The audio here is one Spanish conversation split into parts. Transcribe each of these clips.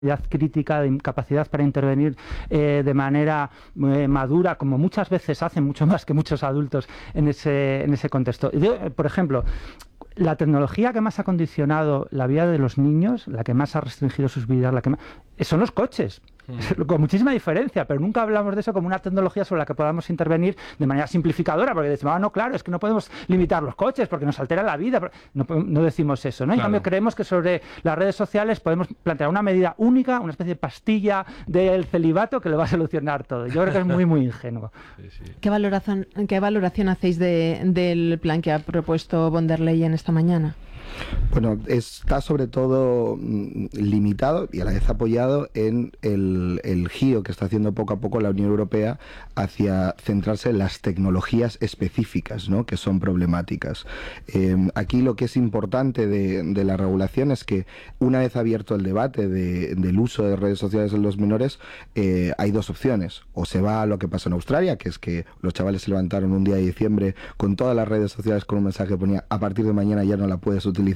crítica, de capacidad para intervenir de manera madura, como muchas veces hacen, mucho más que muchos adultos en ese contexto. Por ejemplo, la tecnología que más ha condicionado la vida de los niños, la que más ha restringido sus vidas, son los coches. Con muchísima diferencia, pero nunca hablamos de eso como una tecnología sobre la que podamos intervenir de manera simplificadora, porque decimos, no, claro, es que no podemos limitar los coches porque nos altera la vida. No decimos eso, ¿no? Claro. En cambio, creemos que sobre las redes sociales podemos plantear una medida única, una especie de pastilla del celibato que lo va a solucionar todo. Yo creo que es muy, muy ingenuo. Sí. ¿Qué valoración hacéis del plan que ha propuesto von der Leyen esta mañana? Bueno, está sobre todo limitado y a la vez apoyado en el giro que está haciendo poco a poco la Unión Europea hacia centrarse en las tecnologías específicas, ¿no?, que son problemáticas. Aquí lo que es importante de la regulación es que una vez abierto el debate del uso de redes sociales en los menores, hay dos opciones. O se va a lo que pasó en Australia, que es que los chavales se levantaron un día de diciembre con todas las redes sociales con un mensaje que ponía: a partir de mañana ya no la puedes utilizar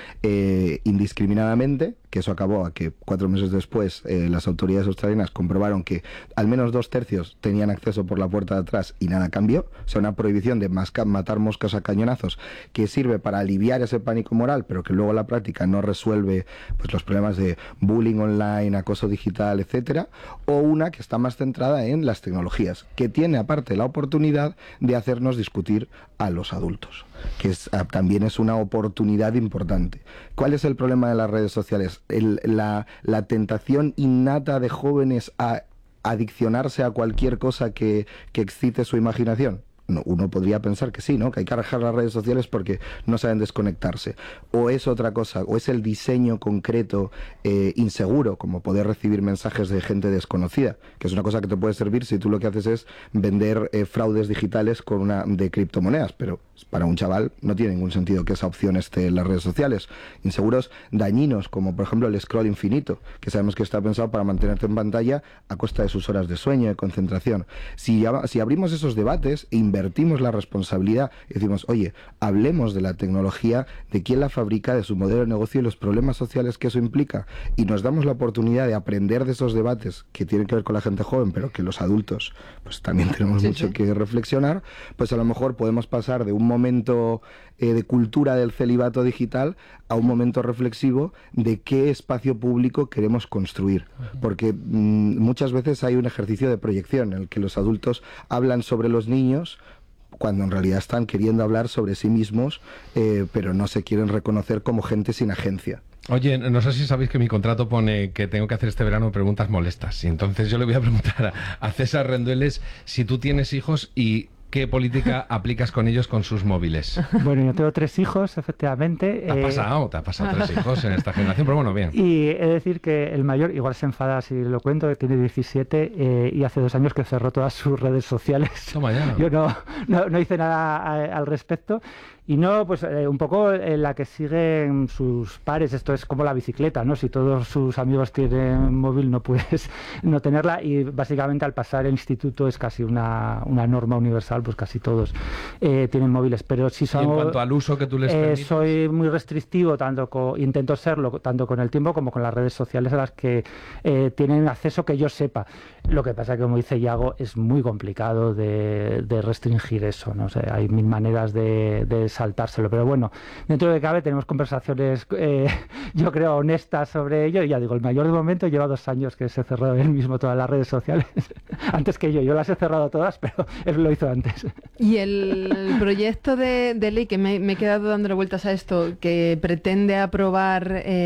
indiscriminadamente, que eso acabó a que 4 meses después las autoridades australianas comprobaron que al menos 2/3 tenían acceso por la puerta de atrás y nada cambió. O sea, una prohibición de matar moscas a cañonazos que sirve para aliviar ese pánico moral, pero que luego en la práctica no resuelve pues los problemas de bullying online, acoso digital, etcétera. O una que está más centrada en las tecnologías, que tiene aparte la oportunidad de hacernos discutir a los adultos, que también es una oportunidad importante. ¿Cuál es el problema de las redes sociales? La tentación innata de jóvenes a adiccionarse a cualquier cosa que excite su imaginación. No, uno podría pensar que sí, ¿no?, que hay que dejar las redes sociales porque no saben desconectarse. O es otra cosa, o es el diseño concreto inseguro, como poder recibir mensajes de gente desconocida, que es una cosa que te puede servir si tú lo que haces es vender fraudes digitales de criptomonedas, pero para un chaval no tiene ningún sentido que esa opción esté en las redes sociales. Inseguros dañinos, como por ejemplo el scroll infinito, que sabemos que está pensado para mantenerte en pantalla a costa de sus horas de sueño, de concentración. Si abrimos esos debates e invertimos la responsabilidad y decimos, oye, hablemos de la tecnología, de quién la fabrica, de su modelo de negocio y los problemas sociales que eso implica, y nos damos la oportunidad de aprender de esos debates que tienen que ver con la gente joven, pero que los adultos pues también tenemos mucho que reflexionar, pues a lo mejor podemos pasar de un momento de cultura del celibato digital a un momento reflexivo de qué espacio público queremos construir, porque muchas veces hay un ejercicio de proyección en el que los adultos hablan sobre los niños cuando en realidad están queriendo hablar sobre sí mismos, pero no se quieren reconocer como gente sin agencia. Oye, no sé si sabéis que mi contrato pone que tengo que hacer este verano preguntas molestas, y entonces yo le voy a preguntar a César Rendueles si tú tienes hijos y ¿qué política aplicas con ellos con sus móviles? Bueno, yo tengo 3 hijos, efectivamente. Te ha pasado 3 hijos en esta generación, pero bueno, bien. Y he de decir que el mayor, igual se enfada si lo cuento, que tiene 17 y hace 2 años que cerró todas sus redes sociales. Toma ya. Yo no hice nada al respecto. Y no, pues un poco la que siguen sus pares. Esto es como la bicicleta, ¿no? Si todos sus amigos tienen móvil, no puedes no tenerla. Y básicamente al pasar el instituto es casi una norma universal, pues casi todos tienen móviles. Pero si son, ¿y en cuanto al uso que tú les permites? Soy muy restrictivo, intento serlo, tanto con el tiempo como con las redes sociales a las que tienen acceso que yo sepa. Lo que pasa que, como dice Iago, es muy complicado de restringir eso, ¿no? O sea, hay 1000 maneras de saltárselo, pero bueno, dentro de cabe tenemos conversaciones yo creo honestas sobre ello, y ya digo, el mayor de momento lleva 2 años que se cerró él mismo todas las redes sociales antes que yo las he cerrado todas, pero él lo hizo antes. Y el proyecto de ley que me he quedado dándole vueltas a esto, que pretende aprobar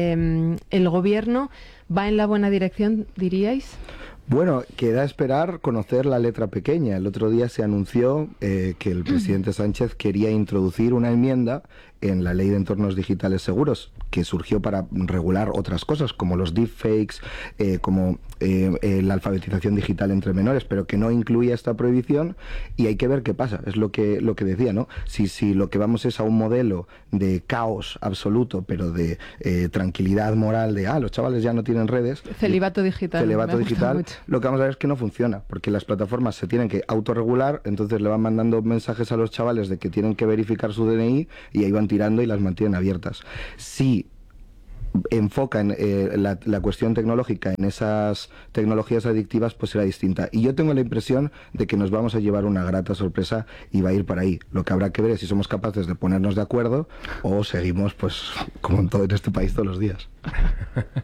el gobierno, ¿va en la buena dirección, diríais? Bueno, queda esperar conocer la letra pequeña. El otro día se anunció que el presidente Sánchez quería introducir una enmienda en la ley de entornos digitales seguros, que surgió para regular otras cosas, como los deepfakes, como la alfabetización digital entre menores, pero que no incluía esta prohibición, y hay que ver qué pasa. Es lo que decía, ¿no? Si lo que vamos es a un modelo de caos absoluto, pero de tranquilidad moral, de los chavales ya no tienen redes. Celibato digital. Lo que vamos a ver es que no funciona, porque las plataformas se tienen que autorregular, entonces le van mandando mensajes a los chavales de que tienen que verificar su DNI, y ahí van tirando y las mantienen abiertas. Si enfocan la cuestión tecnológica en esas tecnologías adictivas, pues será distinta. Y yo tengo la impresión de que nos vamos a llevar una grata sorpresa y va a ir para ahí. Lo que habrá que ver es si somos capaces de ponernos de acuerdo o seguimos, pues, como en todo en este país todos los días.